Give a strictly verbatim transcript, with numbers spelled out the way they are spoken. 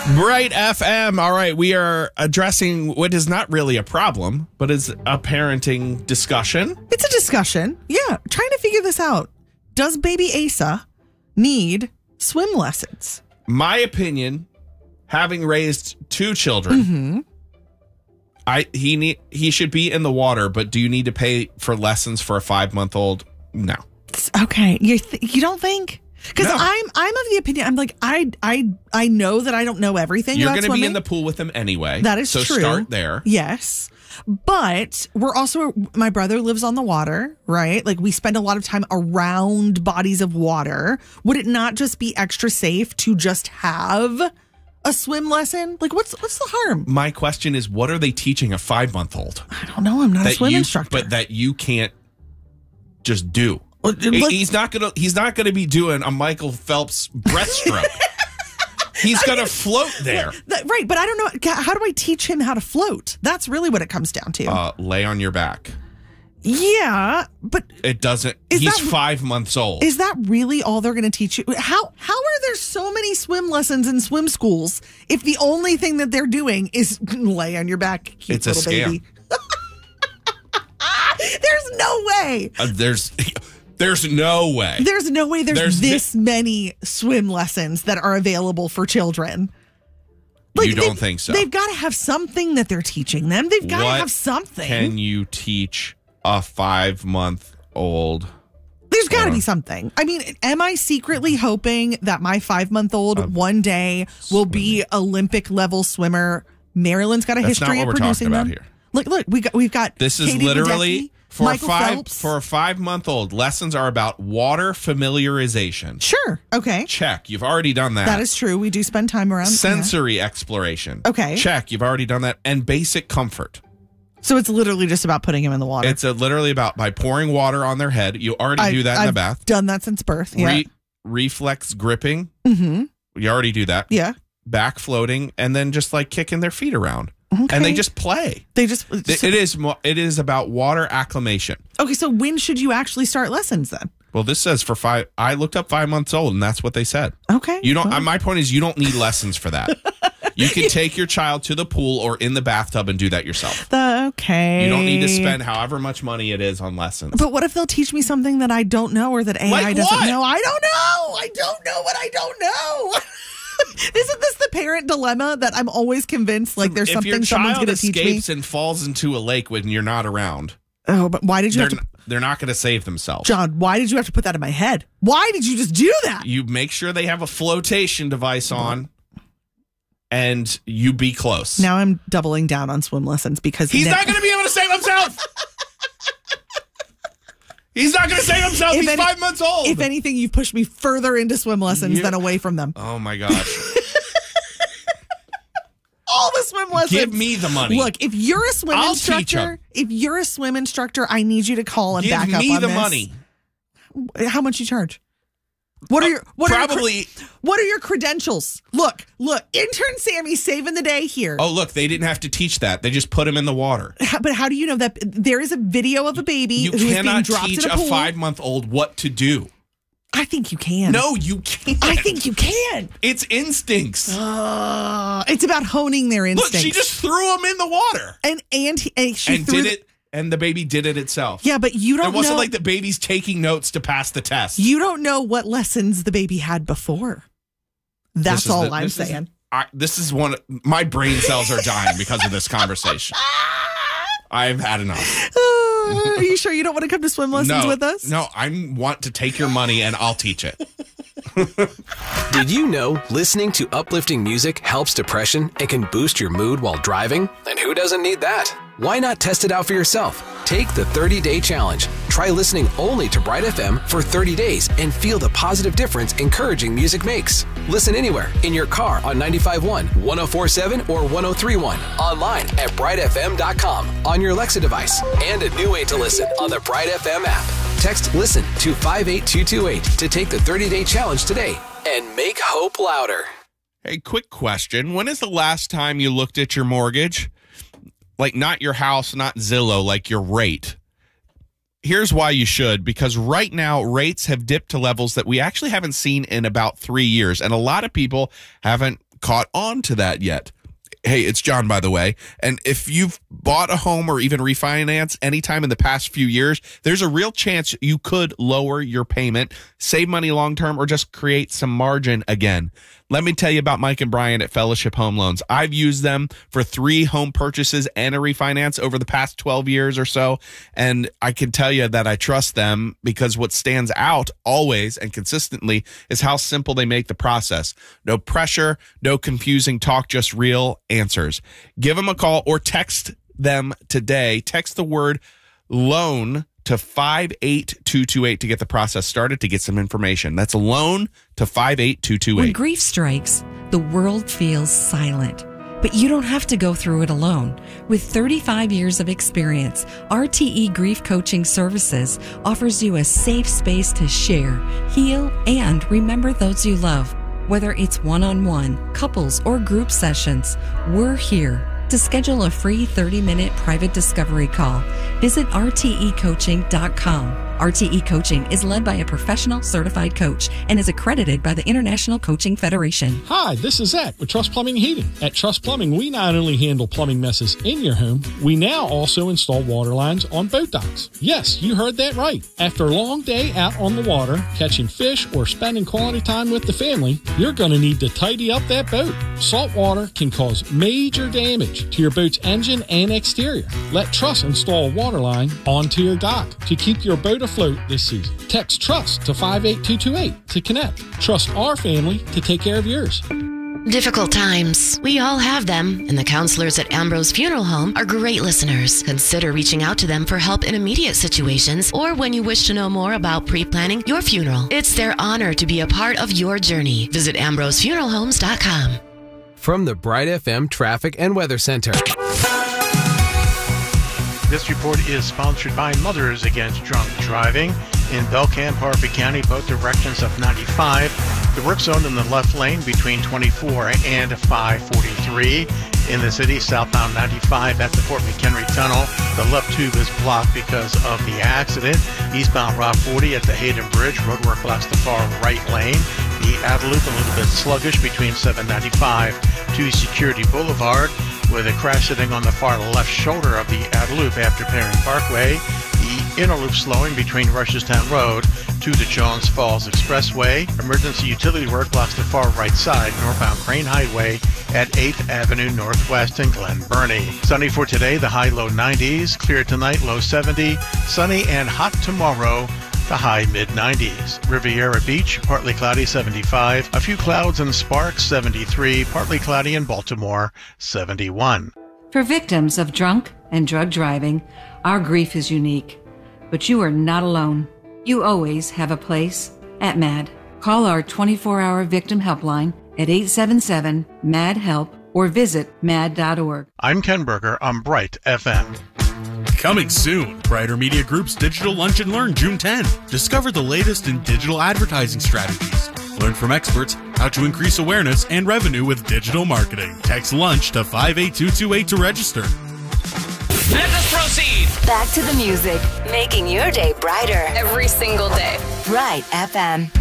Bright F M. All right, we are addressing what is not really a problem, but is a parenting discussion. It's a discussion. Yeah, trying to figure this out. Does baby Asa need swim lessons? My opinion, having raised two children, Mm-hmm. I he need he should be in the water, but do you need to pay for lessons for a five-month-old? No. Okay, you th- you don't think? Because No. I'm I'm of the opinion. I'm like I I I know that I don't know everything. You're about going to be swimming. in the pool with them anyway. That is so true. start there. Yes. But we're also, my brother lives on the water, right? Like we spend a lot of time around bodies of water. Would it not just be extra safe to just have a swim lesson? Like what's what's the harm? My question is, what are they teaching a five-month-old? I don't know. I'm not a swim you, instructor. But that you can't just do. Well, He- look- he's not gonna. He's not gonna be doing a Michael Phelps breaststroke. He's gonna float there. That- right, but I don't know. How do I teach him how to float? That's really what it comes down to. Uh, lay on your back. Yeah, but It doesn't. Is he's that- five months old. is that really all they're going to teach you? How how are there so many swim lessons in swim schools if the only thing that they're doing is lay on your back, cute It's a little scam. baby? There's no way. Uh, there's, there's no way. There's no way there's, There's this many swim lessons that are available for children. Like, You don't they've- think so? They've got to have something that they're teaching them. They've got to What have something. Can you teach a five-month-old? There's got to Hold be on. something. I mean, am I secretly hoping that my five-month-old one day will be Olympic level swimmer? Maryland's got a That's not history what of we're producing talking about them. here. Look, look, we got we've got This is Katie literally Ledecky, for Michael a five Phelps. for a five-month-old. Lessons are about water familiarization. Sure, okay, Check. You've already done that. that is true. We do spend time around. yeah. Sensory exploration. Okay. Check. You've already done that. And basic comfort. So it's literally just about putting him in the water. It's a, literally about by pouring water on their head. You already I- do that in I've the bath. Done that since birth. Yeah, Re- reflex gripping. mm-hmm. You already do that. yeah. Back floating, and then just like kicking their feet around, Okay. and they just play. They just It- it is mo- it is about water acclimation. okay. So when should you actually start lessons then? Well, this says for five. I looked up five months old, and that's what they said. Okay, You don't. well, My point is, you don't need lessons for that. You can take your child to the pool or in the bathtub and do that yourself. the, okay. You don't need to spend however much money it is on lessons. But what if they'll teach me something that I don't know or that A I Like doesn't what? know? I don't know. I don't know what I don't know. Isn't this the parent dilemma that I'm always convinced like there's if something your someone's child going to teach me? escapes and falls into a lake when you're not around, Oh, but why did you they're have to, n- they're not going to save themselves. John, why did you have to put that in my head? Why did you just do that? You make sure they have a flotation device on, and you be close. Now I'm doubling down on swim lessons because He's ne- not going to be able to save himself. He's not going to save himself. If He's any- five months old. If anything, you've pushed me further into swim lessons You- than away from them. oh my gosh. All the swim lessons. Give me the money. Look, if you're a swim I'll teach 'em. instructor, if you're a swim instructor, I need you to call and Give back up me on the this. money. How much you charge? What are your what Are Probably. your, cre- what are your credentials? Look, look, intern Sammy saving the day here. Oh, look, they didn't have to teach that. They just put him in the water. How- but how do you know that there is a video of a baby You who is being cannot dropped teach in a a pool? five-month-old what to do. I think you can. No, you can't. I think you can. It's instincts. Uh, it's about honing their Look, instincts. she just threw him in the water and and, he, and she and threw did the- it, and the baby did it itself. Yeah, but you don't It wasn't know. like the baby's taking notes to pass the test. You don't know what lessons the baby had before. That's This is all the- I'm this is- saying. I, this is one. My brain cells are dying because of this conversation. I've had enough. Uh, are you sure you don't want to come to swim lessons no, with us? No, I want to take your money and I'll teach it. Did you know listening to uplifting music helps depression and can boost your mood while driving? And who doesn't need that? Why not test it out for yourself? Take the thirty-day challenge. Try listening only to Bright F M for thirty days and feel the positive difference encouraging music makes. Listen anywhere, in your car on ninety-five point one, one oh four point seven, or one oh three point one. Online at bright f m dot com, on your Alexa device, and a new way to listen on the Bright F M app. Text LISTEN to five eight two two eight to take the thirty-day challenge today and make hope louder. Hey, quick question. When is the last time you looked at your mortgage? Like, not your house, not Zillow, like your rate. Here's why you should, because right now rates have dipped to levels that we actually haven't seen in about three years. And a lot of people haven't caught on to that yet. Hey, it's John, by the way. And if you've bought a home or even refinance anytime in the past few years, there's a real chance you could lower your payment, save money long-term, or just create some margin again. Let me tell you about Mike and Brian at Fellowship Home Loans. I've used them for three home purchases and a refinance over the past twelve years or so. And I can tell you that I trust them because what stands out always and consistently is how simple they make the process. No pressure, no confusing talk, just real answers. Give them a call or text them today. Text the word loan to five eight two two eight to get the process started, to get some information. That's a loan to five eight two two eight. When grief strikes, the world feels silent. But you don't have to go through it alone. With thirty-five years of experience, R T E Grief Coaching Services offers you a safe space to share, heal, and remember those you love. Whether it's one-on-one, couples, or group sessions, we're here. To schedule a free thirty-minute private discovery call, visit R T E coaching dot com. R T E Coaching is led by a professional certified coach and is accredited by the International Coaching Federation. Hi, this is Zach with Trust Plumbing and Heating. At Trust Plumbing, we not only handle plumbing messes in your home, we now also install water lines on boat docks. Yes, you heard that right. After a long day out on the water, catching fish, or spending quality time with the family, you're going to need to tidy up that boat. Salt water can cause major damage to your boat's engine and exterior. Let Trust install a water line onto your dock to keep your boat afloat this season. Text TRUST to five eight two two eight to connect. Trust our family to take care of yours. Difficult times. We all have them, and the counselors at Ambrose Funeral Home are great listeners. Consider reaching out to them for help in immediate situations or when you wish to know more about pre-planning your funeral. It's their honor to be a part of your journey. Visit ambrose funeral homes dot com. From the Bright F M Traffic and Weather Center. This report is sponsored by Mothers Against Drunk Driving. In Belcamp, Harford County, both directions of ninety-five. The work zone in the left lane between twenty-four and five forty-three. In the city, southbound ninety-five at the Fort McHenry Tunnel. The left tube is blocked because of the accident. Eastbound Route forty at the Hayden Bridge. Roadwork blocks the far right lane. The outer loop a little bit sluggish between seven ninety-five to Security Boulevard, with a crash sitting on the far left shoulder of the outer loop after Perrin Parkway. The inner loop slowing between Rushstown Road to the Johns Falls Expressway. Emergency utility work blocks the far right side, northbound Crane Highway at eighth Avenue Northwest in Glen Burnie. Sunny for today, the high low nineties. Clear tonight, low seventy. Sunny and hot tomorrow, the high mid nineties. Riviera Beach, partly cloudy, seventy-five. A few clouds and sparks, seventy-three. Partly cloudy in Baltimore, seventy-one. For victims of drunk and drug driving, our grief is unique. But you are not alone. You always have a place at MAD. Call our twenty-four hour victim helpline at eight seven seven, M A D, HELP or visit mad dot org. I'm Ken Berger on Bright F M. Coming soon, Brighter Media Group's Digital Lunch and Learn June tenth. Discover the latest in digital advertising strategies. Learn from experts how to increase awareness and revenue with digital marketing. Text LUNCH to five eight two two eight to register. Let us proceed. Back to the music, making your day brighter every single day. Bright F M.